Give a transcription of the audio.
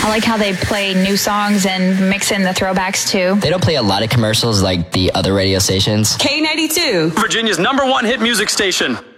I like how they play new songs and mix in the throwbacks too. They don't play a lot of commercials like the other radio stations. K92, Virginia's #1 hit music station.